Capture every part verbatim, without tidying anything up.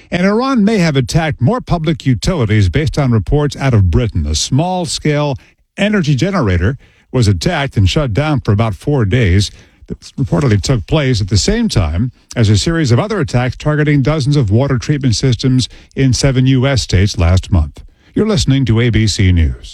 And Iran may have attacked more public utilities based on reports out of Britain. A small-scale energy generator was attacked and shut down for about four days. This reportedly took place at the same time as a series of other attacks targeting dozens of water treatment systems in seven U S states last month. You're listening to A B C News.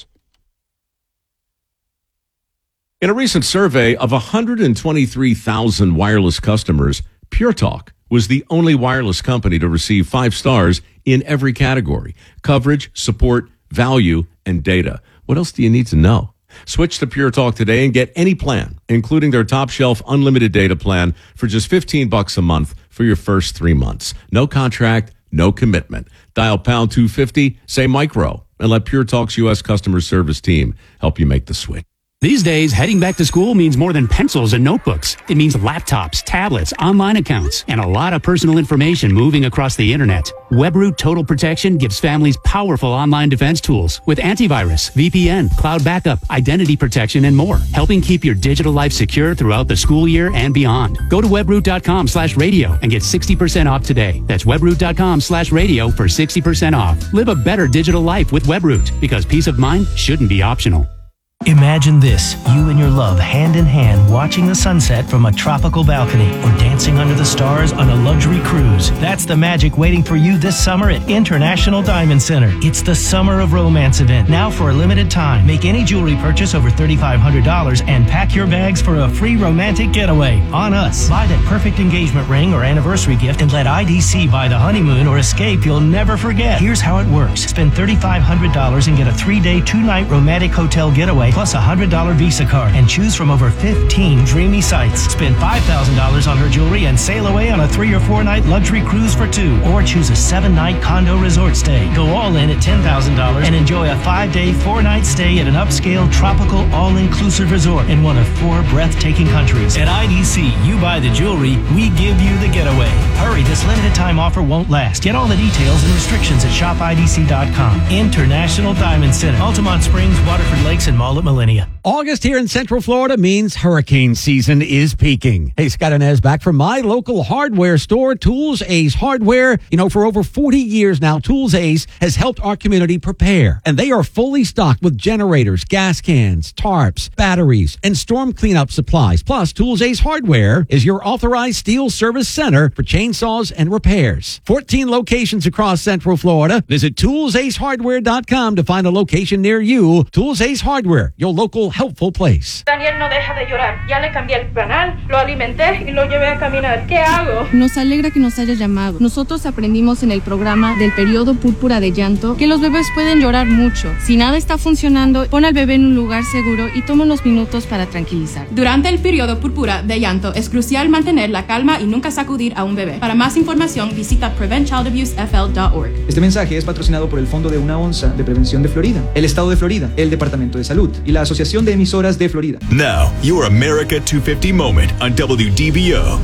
In a recent survey of one hundred twenty-three thousand wireless customers, Pure Talk was the only wireless company to receive five stars in every category: coverage, support, value, and data. What else do you need to know? Switch to Pure Talk today and get any plan, including their top shelf unlimited data plan, for just fifteen bucks a month for your first three months. No contract, no commitment. Dial pound two fifty, say micro, and let Pure Talk's U S customer service team help you make the switch. These days, heading back to school means more than pencils and notebooks. It means laptops, tablets, online accounts, and a lot of personal information moving across the internet. WebRoot Total Protection gives families powerful online defense tools with antivirus, V P N, cloud backup, identity protection, and more, helping keep your digital life secure throughout the school year and beyond. Go to webroot.com slash radio and get sixty percent off today. That's webroot.com slash radio for sixty percent off. Live a better digital life with WebRoot, because peace of mind shouldn't be optional. Imagine this, you and your love hand in hand watching the sunset from a tropical balcony or dancing under the stars on a luxury cruise. That's the magic waiting for you this summer at International Diamond Center. It's the Summer of Romance event, now for a limited time. Make any jewelry purchase over three thousand five hundred dollars and pack your bags for a free romantic getaway on us. Buy that perfect engagement ring or anniversary gift and let I D C buy the honeymoon or escape you'll never forget. Here's how it works. Spend three thousand five hundred dollars and get a three-day, two-night romantic hotel getaway plus a one hundred dollars Visa card and choose from over fifteen dreamy sites. Spend five thousand dollars on her jewelry and sail away on a three or four night luxury cruise for two, or choose a seven night condo resort stay. Go all in at ten thousand dollars and enjoy a five day, four night stay at an upscale tropical all-inclusive resort in one of four breathtaking countries. At I D C, you buy the jewelry, we give you the getaway. Hurry, this limited time offer won't last. Get all the details and restrictions at shop I D C dot com. International Diamond Center, Altamont Springs, Waterford Lakes, and Mall at Millennia. August here in Central Florida means hurricane season is peaking. Hey, Scott Inez back from my local hardware store, Tools Ace Hardware. You know, for over forty years now, Tools Ace has helped our community prepare. And they are fully stocked with generators, gas cans, tarps, batteries, and storm cleanup supplies. Plus, Tools Ace Hardware is your authorized steel service center for chainsaws and repairs. fourteen locations across Central Florida. Visit tools ace hardware dot com to find a location near you. Tools Ace Hardware, your local helpful place. Daniel no deja de llorar. Ya le cambié el canal, lo alimenté y lo llevé a caminar. ¿Qué hago? Nos alegra que nos haya llamado. Nosotros aprendimos en el programa del periodo púrpura de llanto que los bebés pueden llorar mucho. Si nada está funcionando, pon al bebé en un lugar seguro y toma unos minutos para tranquilizar. Durante el periodo púrpura de llanto es crucial mantener la calma y nunca sacudir a un bebé. Para más información, visita prevent child abuse f l dot org. Este mensaje es patrocinado por el Fondo de una Onza de Prevención de Florida, el Estado de Florida, el Departamento de Salud y la Asociación de Emisoras de Florida. Now, your America two fifty moment on W D B O.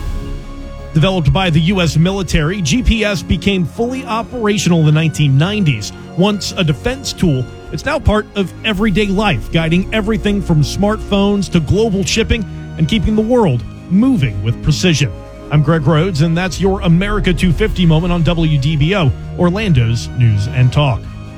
Developed by the U S military, G P S became fully operational in the nineteen nineties. Once a defense tool, it's now part of everyday life, guiding everything from smartphones to global shipping and keeping the world moving with precision. I'm Greg Rhodes, and that's your America two fifty moment on W D B O, Orlando's News and Talk.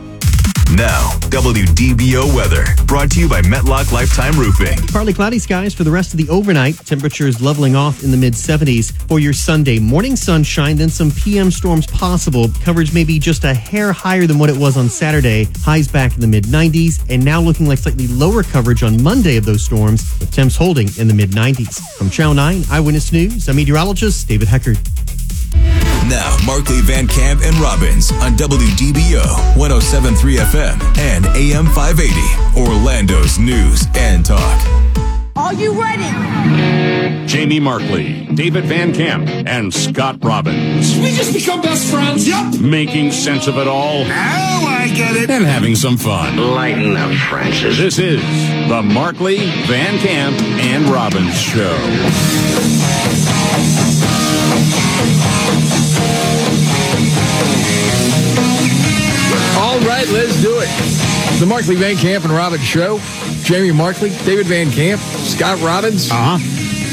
Now, W D B O weather, brought to you by Metlock Lifetime Roofing. Partly cloudy skies for the rest of the overnight. Temperatures leveling off in the mid seventies. For your Sunday, morning sunshine, then some P M storms possible. Coverage may be just a hair higher than what it was on Saturday. Highs back in the mid nineties, and now looking like slightly lower coverage on Monday of those storms, with temps holding in the mid nineties. From Channel nine Eyewitness News, I'm meteorologist David Heckard. Now, Markley, Van Camp, and Robbins on W D B O, one oh seven point three F M and A M five eighty, Orlando's News and Talk. Are you ready? Jamie Markley, David Van Camp, and Scott Robbins. We just become best friends. Yep. Making sense of it all. Now I get it. And having some fun. Lighten up, Francis. This is the Markley, Van Camp, and Robbins Show. All right, let's do it. The Markley, Van Camp, and Robbins Show. Jamie Markley, David Van Camp, Scott Robbins. Uh-huh.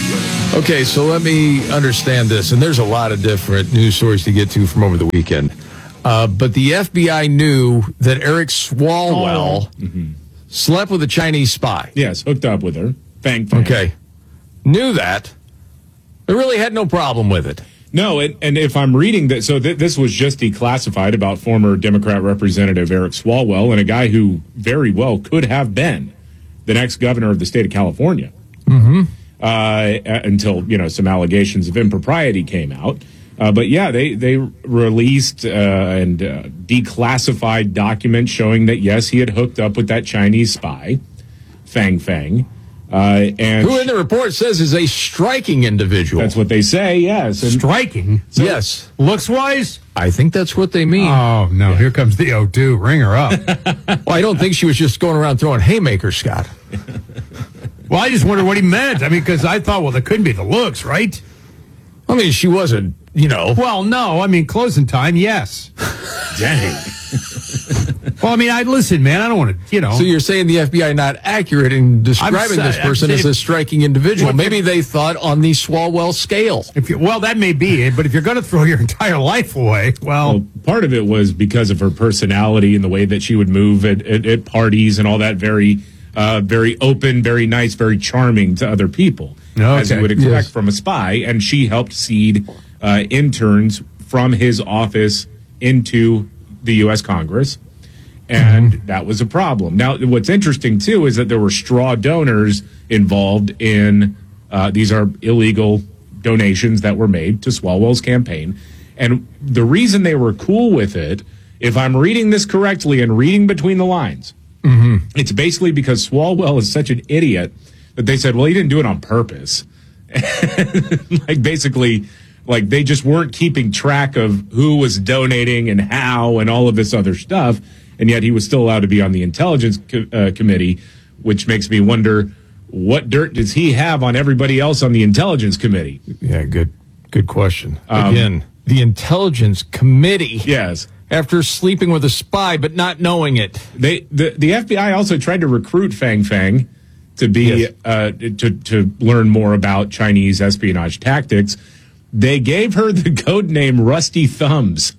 Okay, so let me understand this. And there's a lot of different news stories to get to from over the weekend. Uh, but the F B I knew that Eric Swalwell oh. mm-hmm. slept with a Chinese spy. Yes, hooked up with her. Bang, bang. Okay. Knew that. They really had no problem with it. No, and, and if I'm reading that, so th- this was just declassified about former Democrat Representative Eric Swalwell and a guy who very well could have been the next governor of the state of California. Mm-hmm. Uh, until, you know, some allegations of impropriety came out. Uh, but yeah, they, they released uh, and uh, declassified documents showing that, yes, he had hooked up with that Chinese spy, Fang Fang. Uh, and who in the report says is a striking individual. That's what they say, yes. And striking? So, yes. Looks-wise? I think that's what they mean. Oh, no, yeah. Here comes the O two. Ring her up. Well, I don't think she was just going around throwing haymakers, Scott. Well, I just wondered what he meant. I mean, because I thought, well, there couldn't be the looks, right? I mean, she wasn't, you know. Well, no. I mean, closing time, yes. Dang. Well, I mean, I listen, man. I don't want to, you know. So you're saying the F B I not accurate in describing I'm, this person saying, as a striking individual? Well, Maybe they thought on the Swalwell scale. If you, well, that may be it, but if you're going to throw your entire life away, well, well, part of it was because of her personality and the way that she would move at, at, at parties and all that. Very, uh, very open, very nice, very charming to other people, okay. as you would expect Yes. from a spy. And she helped seed uh, interns from his office into the U S Congress. And mm-hmm. that was a problem. Now, what's interesting, too, is that there were straw donors involved in uh, these are illegal donations that were made to Swalwell's campaign. And the reason they were cool with it, if I'm reading this correctly and reading between the lines, mm-hmm. it's basically because Swalwell is such an idiot that they said, well, he didn't do it on purpose. Like, basically, like, they just weren't keeping track of who was donating and how and all of this other stuff. And yet he was still allowed to be on the Intelligence co- uh, Committee, which makes me wonder, what dirt does he have on everybody else on the Intelligence Committee? Yeah, good good question. Um, Again, the Intelligence Committee. Yes. After sleeping with a spy but not knowing it. They the, the F B I also tried to recruit Fang Fang to be Yes. uh, to, to learn more about Chinese espionage tactics. They gave her the code name Rusty Thumbs.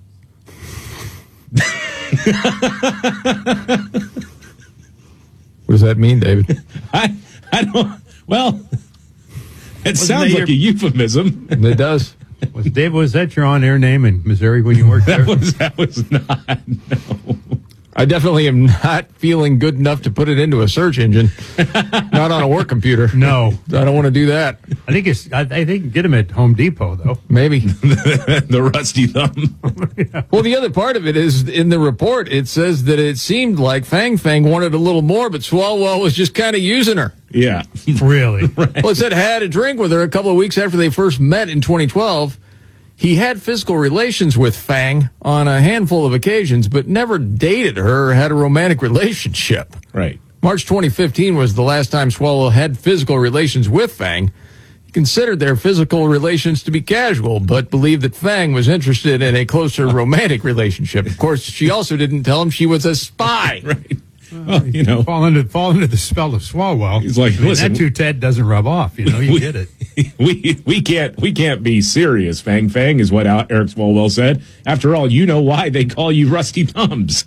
What does that mean, David? I I don't. Well, it Wasn't sounds that like your- a euphemism. It does. was Dave, was that your on-air name in Missouri when you worked there? That was that was not. No. I definitely am not feeling good enough to put it into a search engine. Not on a work computer. No. I don't want to do that. I think it's. I, I think you can get them at Home Depot, though. Maybe. The Rusty Thumb. Well, the other part of it is in the report, it says that it seemed like Fang Fang wanted a little more, but Swalwell was just kind of using her. Yeah. Really? Right. Well, it said had a drink with her a couple of weeks after they first met in twenty twelve. He had physical relations with Fang on a handful of occasions, but never dated her or had a romantic relationship. Right. March twenty fifteen was the last time Swalwell had physical relations with Fang. He considered their physical relations to be casual, but believed that Fang was interested in a closer romantic relationship. Of course, she also didn't tell him she was a spy. Right. Well, you know, fall into fall into the spell of Swalwell. He's like, I mean, listen, that two Ted doesn't rub off. You know, you we, get it. We we can't we can't be serious. Fang Fang is what Eric Swalwell said. After all, you know why they call you Rusty Thumbs.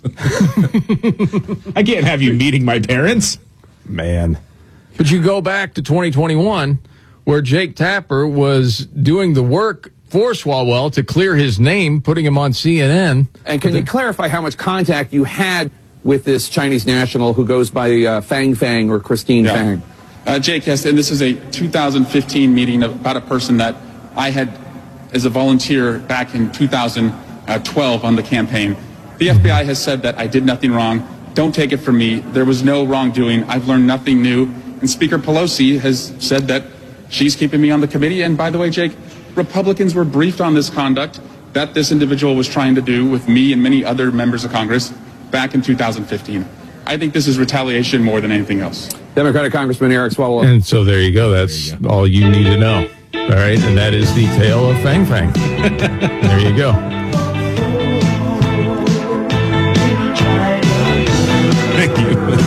I can't have you meeting my parents, man. But you go back to twenty twenty-one, where Jake Tapper was doing the work for Swalwell to clear his name, putting him on C N N. And can you clarify how much contact you had with this Chinese national who goes by uh, Fang Fang or Christine Yeah. Fang? Uh, Jake, yes, and this is a two thousand fifteen meeting about a person that I had as a volunteer back in two thousand twelve on the campaign. The F B I has said that I did nothing wrong. Don't take it from me. There was no wrongdoing. I've learned nothing new. And Speaker Pelosi has said that she's keeping me on the committee. And by the way, Jake, Republicans were briefed on this conduct that this individual was trying to do with me and many other members of Congress back in two thousand fifteen. I think this is retaliation more than anything else. Democratic Congressman Eric Swalwell. And so there you go. That's you go. all you need to know. All right. And that is the tale of Fang Fang. There you go. Thank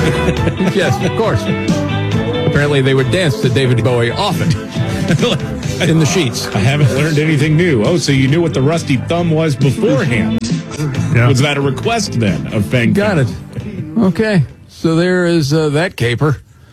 you. Yes, of course. Apparently they would dance to David Bowie often. in the sheets. I haven't learned anything new. Oh, so you knew what the rusty thumb was beforehand. Yeah. Was that a request then of Fang? Got it. Okay. So there is uh, that caper.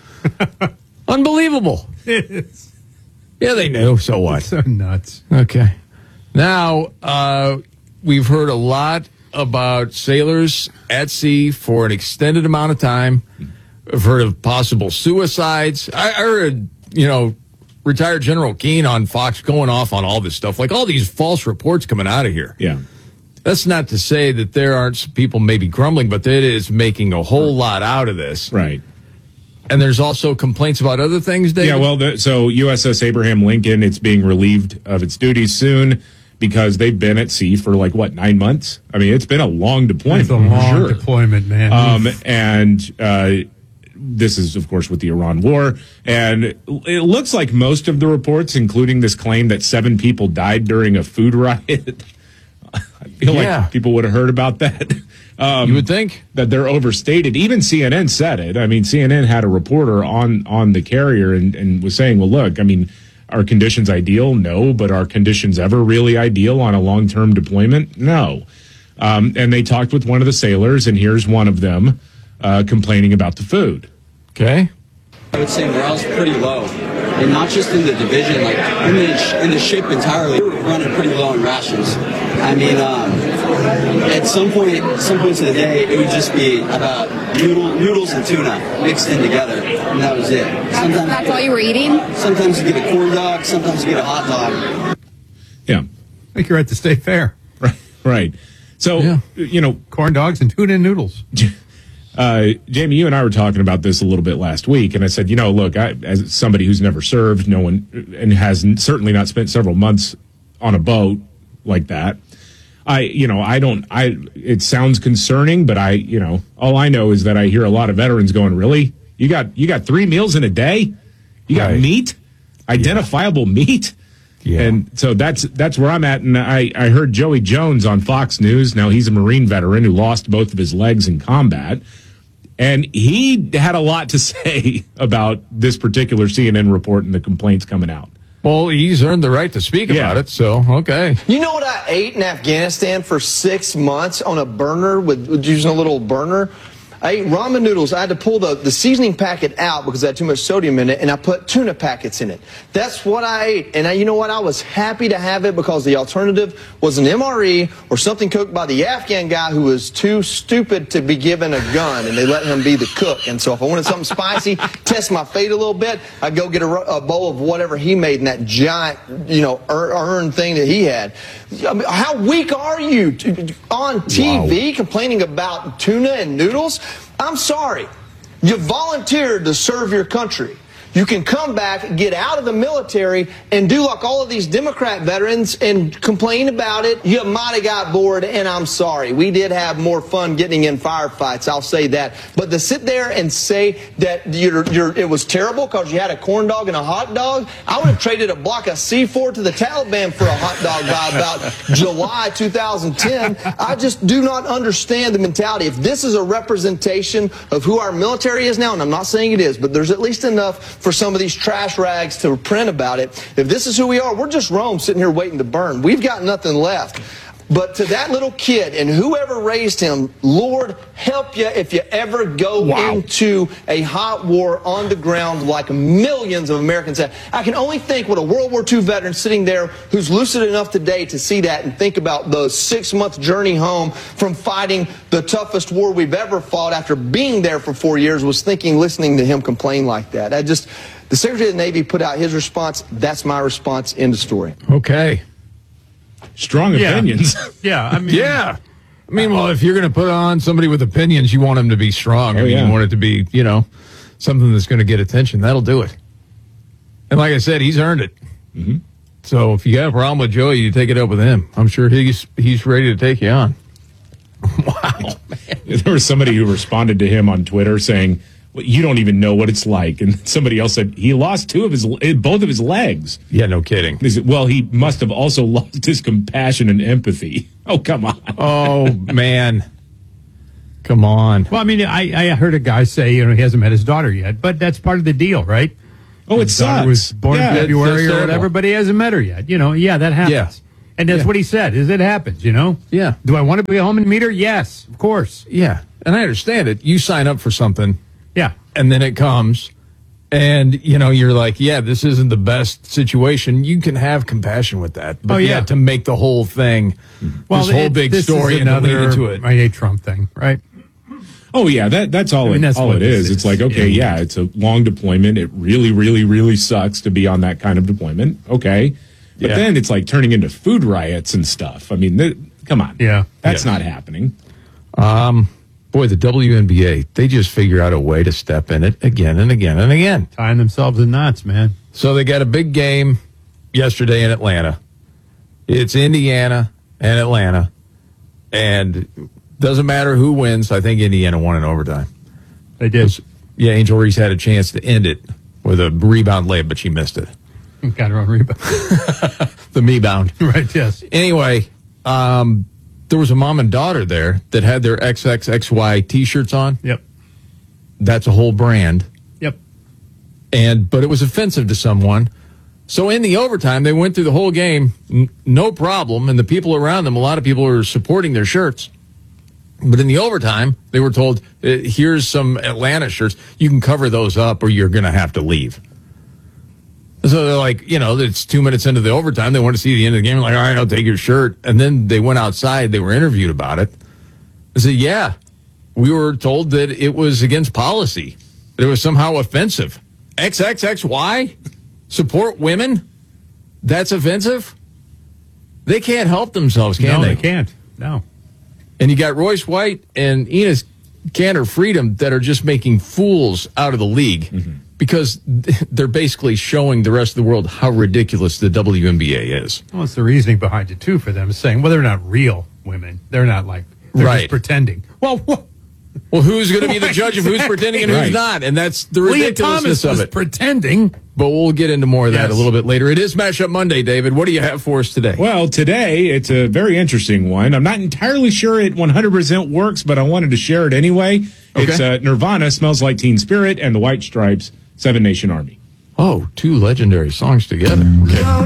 Unbelievable. It is. Yeah, they knew. So what? So nuts. Okay. Now, uh, we've heard a lot about sailors at sea for an extended amount of time. I've heard of possible suicides. I, I heard, you know, retired General Keane on Fox going off on all this stuff, like all these false reports coming out of here. Yeah. That's not to say that there aren't some people maybe grumbling, but it is making a whole lot out of this. Right. And there's also complaints about other things, David? Yeah, well, the, so U S S Abraham Lincoln, it's being relieved of its duties soon because they've been at sea for like, what, nine months? I mean, it's been a long deployment. It's a long sure. deployment, man. Um, and uh, this is, of course, with the Iran war. And it looks like most of the reports, including this claim that seven people died during a food riot, I feel Yeah. like people would have heard about that. Um, You would think that they're overstated. Even C N N said it. I mean, C N N had a reporter on on the carrier and, and was saying, well, look, I mean, are conditions ideal? No. But are conditions ever really ideal on a long-term deployment? No. Um, and they talked with one of the sailors, and here's one of them uh, complaining about the food. Okay. I would say morale's pretty low. And not just in the division, like in the, in the ship entirely, we're running pretty low on rations. I mean, um, at some point, some points of the day, it would just be about noodle, noodles and tuna mixed in together, and that was it. Sometimes, That's all you were eating? Sometimes you get a corn dog, sometimes you get a hot dog. Yeah. I think you're at the state fair. Right. Right. So, Yeah. you know, Corn dogs and tuna and noodles. Uh, Jamie, you and I were talking about this a little bit last week, and I said, you know, look, I, as somebody who's never served, no one, and has certainly not spent several months on a boat like that, I, you know, I don't, I, it sounds concerning, but I, you know, all I know is that I hear a lot of veterans going, really? You got, you got three meals in a day? You got Right. meat? Identifiable yeah. meat? Yeah. And so that's that's where I'm at. And I, I heard Joey Jones on Fox News. Now, he's a Marine veteran who lost both of his legs in combat. And he had a lot to say about this particular C N N report and the complaints coming out. Well, he's earned the right to speak Yeah. about it, so okay. You know what I ate in Afghanistan for six months on a burner with, with using a little burner? I ate ramen noodles. I had to pull the, the seasoning packet out because I had too much sodium in it, and I put tuna packets in it. That's what I ate. And I, you know what? I was happy to have it because the alternative was an M R E or something cooked by the Afghan guy who was too stupid to be given a gun, and they let him be the cook. And so if I wanted something spicy, test my fate a little bit, I'd go get a, a bowl of whatever he made in that giant, you know, ur- urn thing that he had. I mean, how weak are you t- on T V wow. complaining about tuna and noodles? I'm sorry. You volunteered to serve your country. You can come back, get out of the military, and do like all of these Democrat veterans and complain about it. You might have got bored, and I'm sorry. We did have more fun getting in firefights, I'll say that. But to sit there and say that you're, you're, it was terrible because you had a corn dog and a hot dog, I would have traded a block of C four to the Taliban for a hot dog by about July two thousand ten. I just do not understand the mentality. If this is a representation of who our military is now, and I'm not saying it is, but there's at least enough for some of these trash rags to print about it. If this is who we are, we're just Rome sitting here waiting to burn. We've got nothing left. But to that little kid and whoever raised him, Lord, help you if you ever go wow. into a hot war on the ground like millions of Americans have. I can only think what a World War Two veteran sitting there who's lucid enough today to see that and think about the six-month journey home from fighting the toughest war we've ever fought after being there for four years was thinking, listening to him complain like that. I just, the Secretary of the Navy put out his response. That's my response. End of story. Okay. Strong yeah. opinions. Yeah, I mean, yeah. I mean, well, if you're going to put on somebody with opinions, you want them to be strong. Oh, I mean, yeah. you want it to be, you know, something that's going to get attention. That'll do it. And like I said, he's earned it. Mm-hmm. So if you got a problem with Joey, you take it up with him. I'm sure he's he's ready to take you on. Wow, man. There was somebody who responded to him on Twitter saying, well, you don't even know what it's like. And somebody else said he lost two of his, both of his legs. Yeah, no kidding. He said, well, he must have also lost his compassion and empathy. Oh, come on. Oh, man. Come on. Well, I mean, I, I heard a guy say, you know, he hasn't met his daughter yet, but that's part of the deal, right? Oh, it His daughter sucks. was born Yeah, in February that's or terrible. whatever, but he hasn't met her yet. You know, yeah, that happens. Yeah. And that's Yeah. what he said, is it happens, you know? Yeah. Do I want to be home and meet her? Yes, of course. Yeah. And I understand it. You sign up for something. Yeah. And then it comes. And, you know, you're like, yeah, this isn't the best situation. You can have compassion with that. But Oh, yeah. yeah, to make the whole thing, Well, this whole it- big this story is and then lead another into it. I hate Trump thing, right? Oh yeah, that that's all I mean, it that's all what it this is. is. It's like, okay, yeah, it's a long deployment. It really, really, really sucks to be on that kind of deployment. Okay. But Yeah. then it's like turning into food riots and stuff. I mean, th- come on. Yeah. That's Yeah. not happening. Um, boy, the W N B A, they just figure out a way to step in it again and again and again. Tying themselves in knots, man. So they got a big game yesterday in Atlanta. It's Indiana and Atlanta. And doesn't matter who wins. I think Indiana won in overtime. They did. Yeah, Angel Reese had a chance to end it with a rebound layup, but she missed it. Got her own rebound. The me-bound. Right, yes. Anyway, um, there was a mom and daughter there that had their X X X Y T-shirts on. Yep. That's a whole brand. Yep. And but it was offensive to someone. So in the overtime, they went through the whole game, n- no problem, and the people around them, a lot of people are supporting their shirts. But in the overtime, they were told, uh, here's some Atlanta shirts. You can cover those up or you're going to have to leave. So they're like, you know, it's two minutes into the overtime. They want to see the end of the game. Like, all right, I'll take your shirt. And then they went outside. They were interviewed about it. I said, yeah, we were told that it was against policy, that it was somehow offensive. X X X Y? Support women? That's offensive? They can't help themselves, can no, they? they can't. No. And you got Royce White and Enos Cantor Freedom that are just making fools out of the league mm-hmm. because they're basically showing the rest of the world how ridiculous the W N B A is. Well, it's the reasoning behind it, too, for them, saying, well, they're not real women. They're not like, they're right. just pretending. Well, what? Well, who's going to be the judge of who's pretending and who's Right. not? And that's the Leah ridiculousness Thomas of was it. pretending. But we'll get into more of that Yes. a little bit later. It is Mashup Monday, David. What do you have for us today? Well, today it's a very interesting one. I'm not entirely sure it one hundred percent works, but I wanted to share it anyway. Okay. It's uh, Nirvana, Smells Like Teen Spirit, and the White Stripes, Seven Nation Army. Oh, two legendary songs together. Okay.